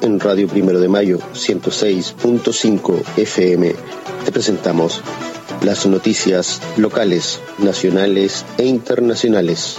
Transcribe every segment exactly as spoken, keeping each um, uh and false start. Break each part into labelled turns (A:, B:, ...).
A: en Radio Primero de Mayo, ciento seis punto cinco F M. Te presentamos las noticias locales, nacionales e internacionales.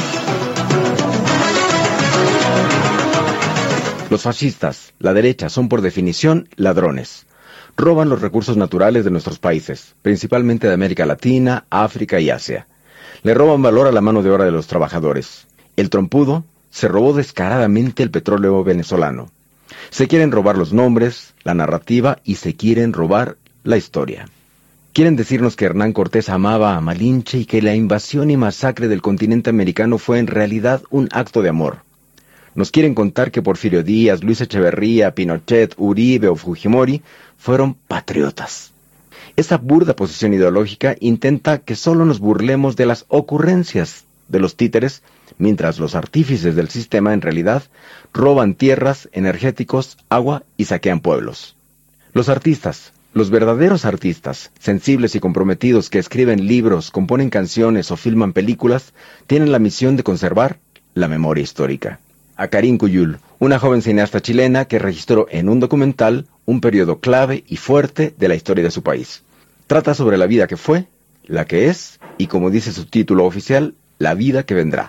B: Los fascistas, la derecha, son por definición ladrones. Roban los recursos naturales de nuestros países, principalmente de América Latina, África y Asia. Le roban valor a la mano de obra de los trabajadores. El trompudo se robó descaradamente el petróleo venezolano. Se quieren robar los nombres, la narrativa y se quieren robar la historia. Quieren decirnos que Hernán Cortés amaba a Malinche y que la invasión y masacre del continente americano fue en realidad un acto de amor. Nos quieren contar que Porfirio Díaz, Luis Echeverría, Pinochet, Uribe o Fujimori fueron patriotas. Esta burda posición ideológica intenta que solo nos burlemos de las ocurrencias de los títeres, mientras los artífices del sistema en realidad roban tierras, energéticos, agua y saquean pueblos. Los artistas, los verdaderos artistas, sensibles y comprometidos que escriben libros, componen canciones o filman películas, tienen la misión de conservar la memoria histórica. A Karin Cuyul, una joven cineasta chilena que registró en un documental un periodo clave y fuerte de la historia de su país. Trata sobre la vida que fue, la que es y, como dice su título oficial, la vida que vendrá.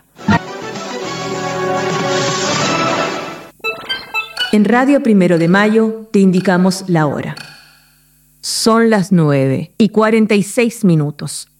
C: En Radio Primero de Mayo te indicamos la hora. Son las nueve y cuarenta y seis minutos.